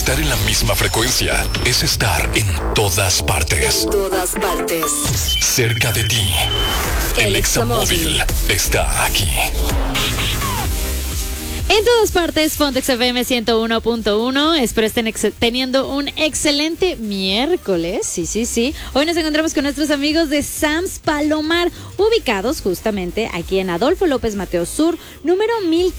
Estar en la misma frecuencia es estar en todas partes. En todas partes. Cerca de ti. El Examóvil está aquí. En todas partes, Pontex FM 101.1. Espero estén teniendo un excelente miércoles. Sí. Hoy nos encontramos con nuestros amigos de Sam's Palomar, ubicados justamente aquí en Adolfo López Mateos Sur, número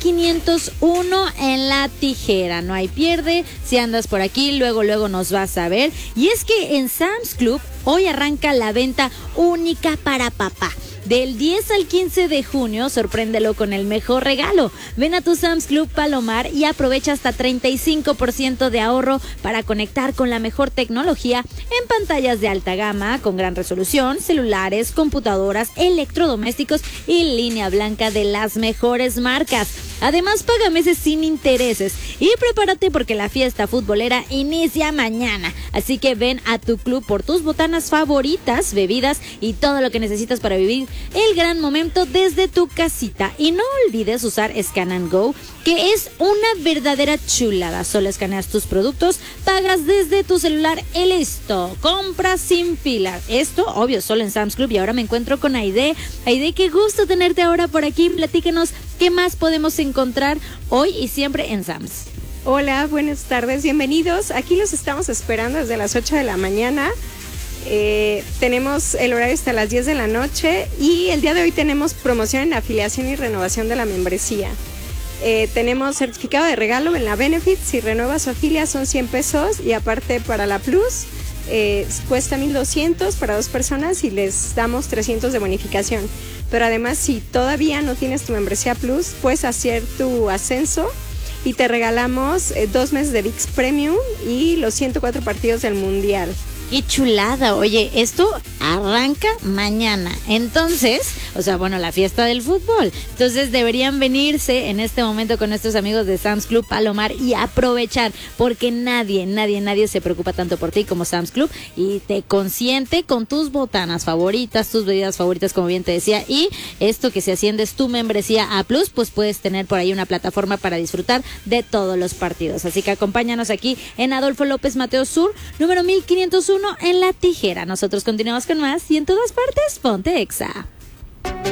1501 en La Tijera. No hay pierde. Si andas por aquí, luego nos vas a ver. Y es que en Sam's Club hoy arranca la venta única para papá. Del 10 al 15 de junio, sorpréndelo con el mejor regalo. Ven a tu Sam's Club Palomar y aprovecha hasta 35% de ahorro para conectar con la mejor tecnología en pantallas de alta gama, con gran resolución, celulares, computadoras, electrodomésticos y línea blanca de las mejores marcas. Además, paga meses sin intereses y prepárate porque la fiesta futbolera inicia mañana. Así que ven a tu club por tus botanas favoritas, bebidas y todo lo que necesitas para vivir el gran momento desde tu casita. Y no olvides usar Scan and Go, que es una verdadera chulada. Solo escaneas tus productos, pagas desde tu celular y listo. Compras sin fila. Esto, obvio, solo en Sam's Club. Y ahora me encuentro con Aide. Aide, qué gusto tenerte ahora por aquí. Platícanos qué más podemos encontrar hoy y siempre en Sam's. Hola, buenas tardes, bienvenidos. Aquí los estamos esperando desde las 8 de la mañana. Tenemos el horario hasta las 10 de la noche y el día de hoy tenemos promoción en afiliación y renovación de la membresía. Tenemos certificado de regalo en la Benefit. Si renuevas su afilia son 100 pesos y aparte para la Plus cuesta 1,200 para 2 personas y les damos 300 de bonificación. Pero además, si todavía no tienes tu membresía Plus, puedes hacer tu ascenso y te regalamos 2 meses de ViX Premium y los 104 partidos del Mundial. ¡Qué chulada! Oye, esto arranca mañana. Entonces, la fiesta del fútbol. Entonces deberían venirse en este momento con nuestros amigos de Sam's Club Palomar y aprovechar, porque nadie se preocupa tanto por ti como Sam's Club y te consiente con tus botanas favoritas, tus bebidas favoritas, como bien te decía. Y esto que si asciendes tu membresía a Plus, pues puedes tener por ahí una plataforma para disfrutar de todos los partidos. Así que acompáñanos aquí en Adolfo López Mateos Sur, número 1501 en La Tijera. Nosotros continuamos con más y en todas partes, ponte Exa.